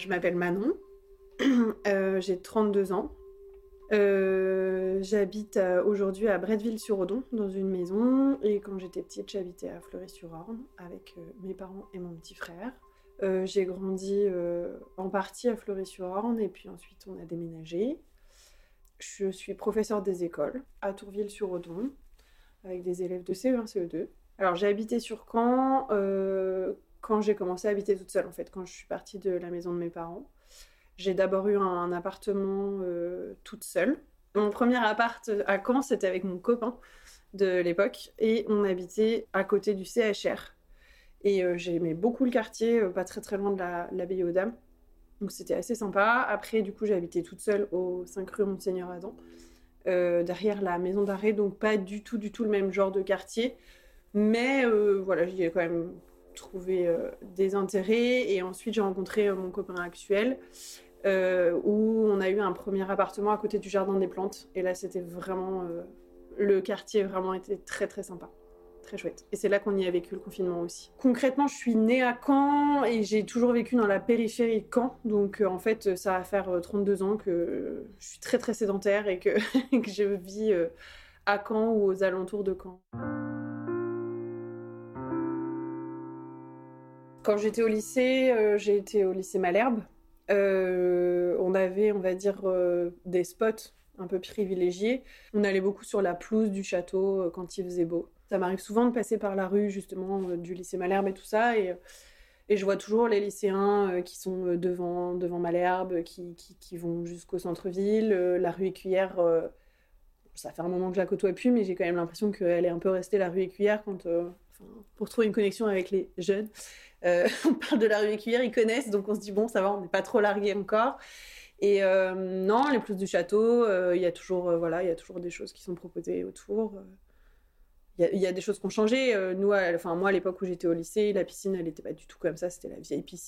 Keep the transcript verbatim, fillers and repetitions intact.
je m'appelle Manon, euh, j'ai trente-deux ans. Euh, j'habite à- aujourd'hui à Bretteville-sur-Odon, dans une maison. Et quand j'étais petite, j'habitais à Fleury-sur-Orne avec euh, mes parents et mon petit frère. Euh, j'ai grandi euh, en partie à Fleury-sur-Orne et puis ensuite on a déménagé. Je suis professeure des écoles à Tourville-sur-Odon avec des élèves de C E un, C E deux. Alors j'ai habité sur Caen euh, quand j'ai commencé à habiter toute seule en fait, quand je suis partie de la maison de mes parents. J'ai d'abord eu un, un appartement euh, toute seule. Mon premier appart à Caen, c'était avec mon copain de l'époque et on habitait à côté du C H R. Et euh, j'aimais beaucoup le quartier, euh, pas très très loin de la, l'abbaye aux Dames. Donc c'était assez sympa. Après, du coup, j'ai habité toute seule au cinq rue Monseigneur Adam, euh, derrière la maison d'arrêt, donc pas du tout du tout le même genre de quartier. Mais euh, voilà, j'y ai quand même trouvé euh, des intérêts. Et ensuite, j'ai rencontré euh, mon copain actuel, euh, où on a eu un premier appartement à côté du jardin des plantes. Et là, c'était vraiment... Euh, le quartier vraiment était très très sympa. Très chouette. Et c'est là qu'on y a vécu le confinement aussi. Concrètement, je suis née à Caen et j'ai toujours vécu dans la périphérie de Caen. Donc euh, en fait, ça va faire euh, trente-deux ans que euh, je suis très très sédentaire et que, que je vis euh, à Caen ou aux alentours de Caen. Quand j'étais au lycée, euh, j'ai été au lycée Malherbe. Euh, on avait, on va dire, euh, des spots un peu privilégiés. On allait beaucoup sur la pelouse du château euh, quand il faisait beau. Ça m'arrive souvent de passer par la rue, justement, euh, du lycée Malherbe et tout ça. Et, et je vois toujours les lycéens euh, qui sont euh, devant, devant Malherbe, qui, qui, qui vont jusqu'au centre-ville. Euh, la rue Écuyère, euh, ça fait un moment que je la côtoie plus, mais j'ai quand même l'impression qu'elle est un peu restée la rue Écuyère quand, euh, enfin, pour trouver une connexion avec les jeunes. Euh, on parle de la rue Écuyère, ils connaissent, donc on se dit bon, ça va, on n'est pas trop largué encore. Et euh, non, les pelouses du château, il euh, y a toujours, euh, voilà, il y a toujours des choses qui sont proposées autour. Il y, y a des choses qui ont changé. Euh, nous, à, enfin moi, à l'époque où j'étais au lycée, la piscine, elle n'était pas du tout comme ça. C'était la vieille piscine.